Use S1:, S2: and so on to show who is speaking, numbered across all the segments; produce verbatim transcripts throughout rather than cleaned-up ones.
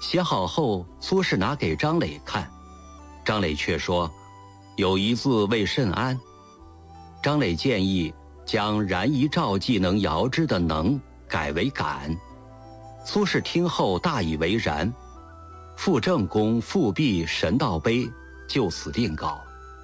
S1: 写好后，苏轼拿给张磊看，张磊却说有一字未甚安。张磊建议将然一照既能遥之的能改为敢。苏轼听后大以为然，傅正公复辟神道碑，就此定稿。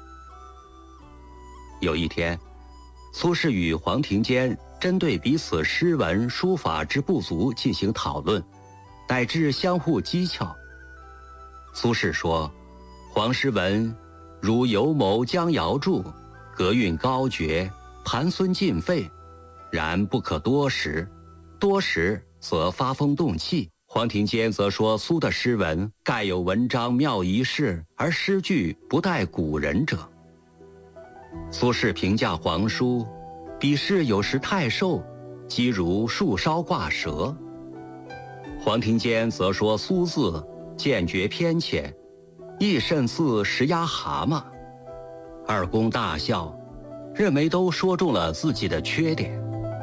S1: 有一天，苏轼与黄庭坚针对彼此诗文书法之不足进行讨论，乃至相互讥诮。苏轼说，黄诗文如游谋将遥著，格韵高绝，盘孙尽废，然不可多识，多识则发风动气。黄庭坚则说苏的诗文盖有文章妙一事，而诗句不待古人者。苏轼评价黄书，笔势有时太瘦，即如树梢挂蛇。黄庭坚则说苏字见觉偏浅，亦甚似石压蛤蟆。二公大笑，认为都说中了自己的缺点。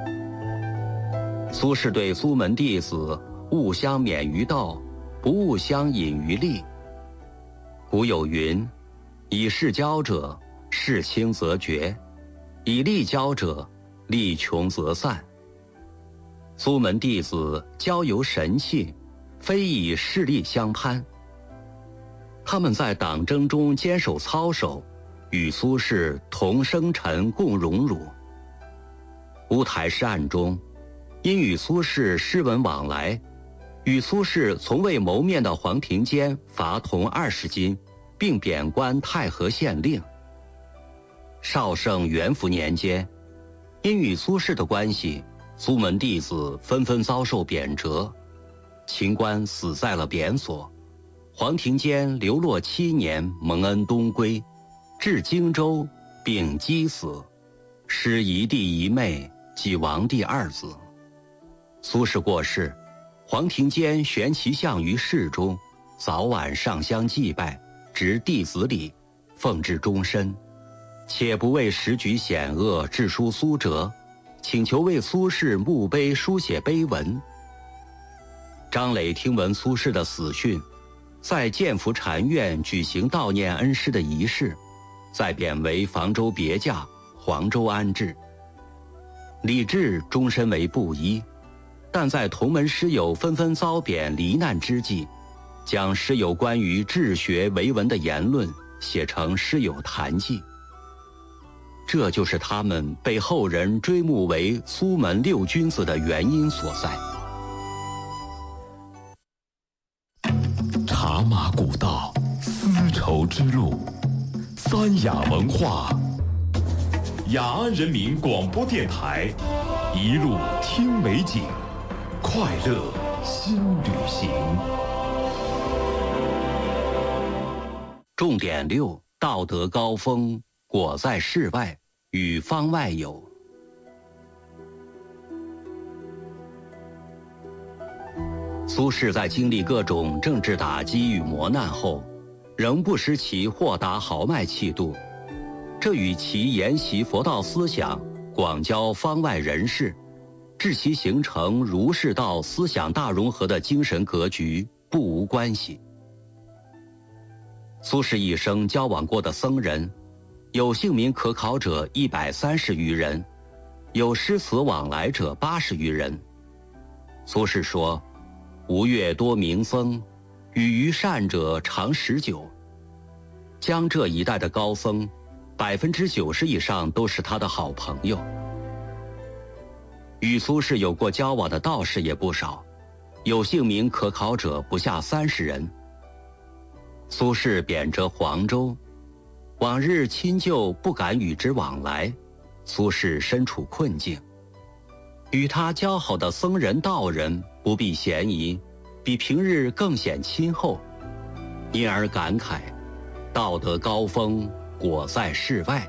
S1: 苏轼对苏门弟子勿相免于道，不务相隐于利。古有云，以势交者，势轻则绝；以利交者，利穷则散。苏门弟子交游神气，非以势力相攀。他们在党争中坚守操守，与苏轼同生辰共荣辱。乌台诗案中，因与苏轼诗文往来，与苏轼从未谋面的黄庭坚罚铜二十斤，并贬官太和县令。绍圣元符年间，因与苏轼的关系，苏门弟子纷纷遭受贬谪，秦观死在了贬所，黄庭坚流落七年，蒙恩东归，至荆州并击死，失一弟一妹及亡弟二子。苏轼过世，黄庭坚悬其像于室中，早晚上香祭拜，执弟子礼，奉至终身，且不为时局险恶致书苏辙，请求为苏轼墓碑书写碑文。张磊听闻苏轼的死讯，在建福禅院举行悼念恩师的仪式，再贬为房州别驾，黄州安置。李治终身为布衣，但在同门师友纷纷遭贬罹难之际，将师友关于治学为文的言论写成《师友谈记》，这就是他们被后人追慕为苏门六君子的原因所在。
S2: 茶马古道，丝绸之路，三雅文化，雅安人民广播电台，一路听美景，快乐新旅行。
S1: 重点六：道德高峰，果在世外，与方外有。苏轼在经历各种政治打击与磨难后，仍不失其豁达豪迈气度，这与其研习佛道思想，广交方外人士，致其形成儒释道思想大融合的精神格局不无关系。苏轼一生交往过的僧人，有姓名可考者一百三十余人，有诗词往来者八十余人。苏轼说，吴越多名僧，与于善者常十九。江浙一带的高僧，百分之九十以上都是他的好朋友。与苏轼有过交往的道士也不少，有姓名可考者不下三十人。苏轼贬谪黄州，往日亲旧不敢与之往来，苏轼身处困境。与他交好的僧人道人不避嫌疑，比平日更显亲厚，因而感慨道德高峰，果在世外。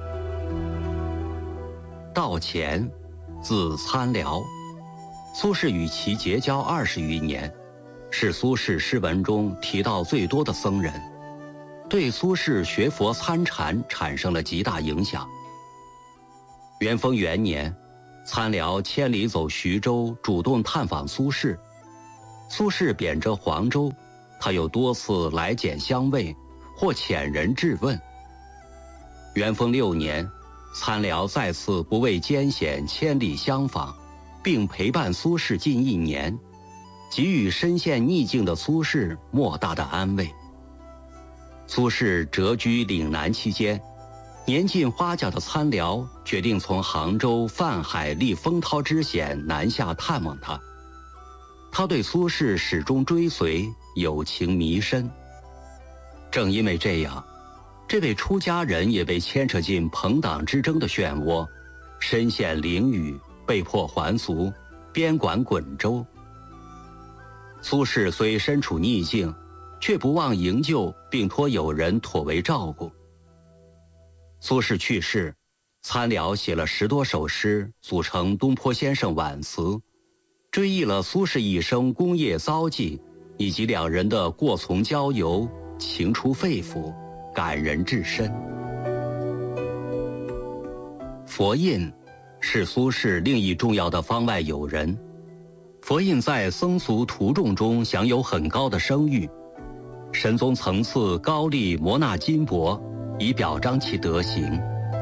S1: 道乾，字参辽，苏轼与其结交二十余年，是苏轼诗文中提到最多的僧人，对苏轼学佛参禅产生了极大影响。元丰元年，参辽千里走徐州，主动探访苏轼。苏轼贬谪黄州， 他又多次来检相位，或遣人质问。元丰六年，参辽再次不畏艰险千里相访，并陪伴苏轼近一年，给予身陷逆境的苏轼莫大的安慰。苏轼谪居岭南期间，年近花甲的参辽决定从杭州泛海历风涛之险南下探望他。他对苏轼始终追随，友情弥深。正因为这样，这位出家人也被牵扯进朋党之争的漩涡，身陷囹圄，被迫还俗，边管滚州。苏轼虽身处逆境，却不忘营救，并托友人妥为照顾。苏轼去世，参辽写了十多首诗，组成《东坡先生挽词》，追忆了苏轼一生功业遭际，以及两人的过从交游，情出肺腑，感人至深。佛印是苏轼另一重要的方外友人。佛印在僧俗徒众中享有很高的声誉，神宗曾赐高丽摩纳金帛，以表彰其德行。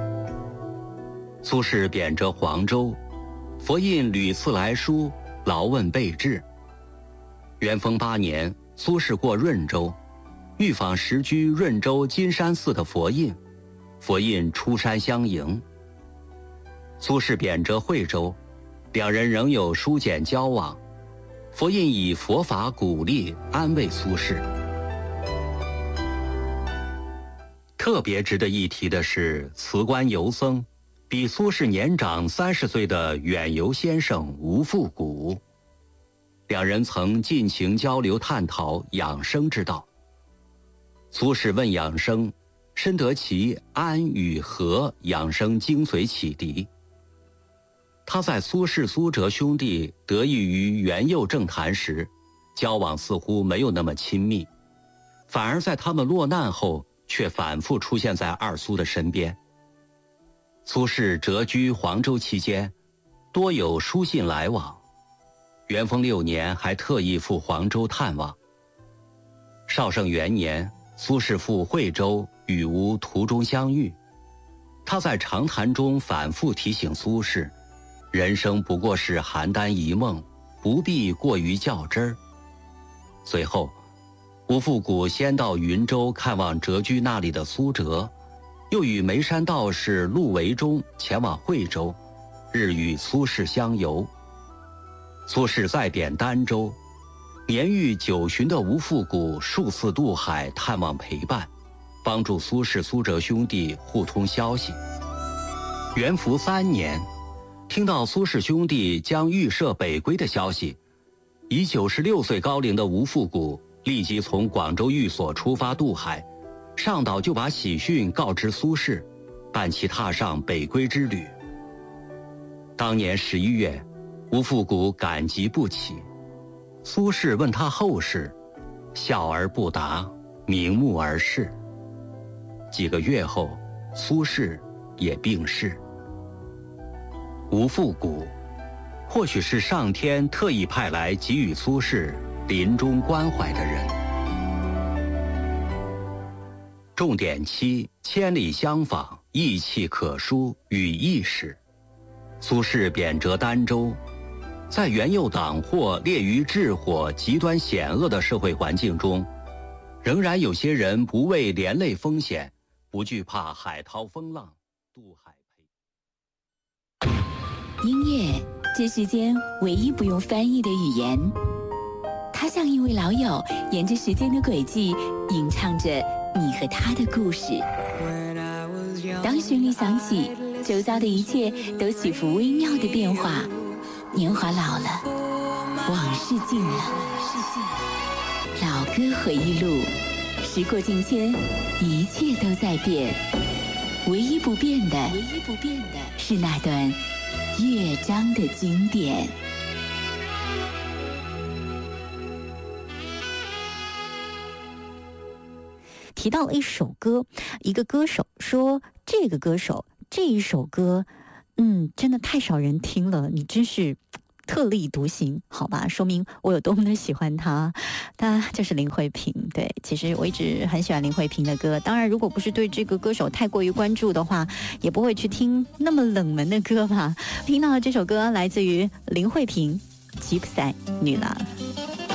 S1: 苏轼贬谪黄州，佛印屡次来书，劳问备至。元丰八年，苏轼过润州，遇访时居润州金山寺的佛印，佛印出山相迎。苏轼贬谪惠州，两人仍有书简交往，佛印以佛法鼓励安慰苏轼。特别值得一提的是，辞官游僧，比苏轼年长三十岁的远游先生吴复古，两人曾尽情交流探讨养生之道。苏轼问养生，深得其安与和养生精髓启迪。他在苏轼、苏辙兄弟得益于元佑政坛时，交往似乎没有那么亲密，反而在他们落难后，却反复出现在二苏的身边。苏轼谪居黄州期间，多有书信来往。元丰六年还特意赴黄州探望。绍圣元年，苏轼赴惠州，与吴途中相遇。他在长谈中反复提醒苏轼，人生不过是邯郸一梦，不必过于较真儿。随后，吴复古先到云州看望谪居那里的苏辙，又与眉山道士陆维忠前往惠州，日与苏轼相游。苏轼再贬儋州，年逾九旬的吴复古数次渡海探望陪伴，帮助苏轼、苏辙兄弟互通消息。元符三年，听到苏轼兄弟将预设北归的消息，已九十六岁高龄的吴复古立即从广州寓所出发渡海，上岛就把喜讯告知苏轼，伴其踏上北归之旅。当年十一月，吴复古感激不起，苏轼问他后事，笑而不答，瞑目而视。几个月后，苏轼也病逝。吴复古，或许是上天特意派来给予苏轼临终关怀的人。重点七：千里相访，意气可书与意识。苏轼贬谪儋州，在元佑党或列于治火极端险恶的社会环境中，仍然有些人不畏连累风险，不惧怕海涛风浪，渡海陪。
S3: 音乐，这世间唯一不用翻译的语言。它像一位老友，沿着时间的轨迹，吟唱着你和他的故事。当旋律响起，周遭的一切都起伏微妙的变化。年华老了，往事尽了，老歌回忆录，时过境迁，一切都在变，唯一不变的，唯一不变的是那段乐章的经典。
S4: 提到了一首歌，一个歌手说，这个歌手这一首歌，嗯，真的太少人听了，你真是特立独行，好吧，说明我有多么的喜欢她。她就是林慧萍。对，其实我一直很喜欢林慧萍的歌，当然如果不是对这个歌手太过于关注的话，也不会去听那么冷门的歌吧。听到的这首歌来自于林慧萍，吉普赛女郎。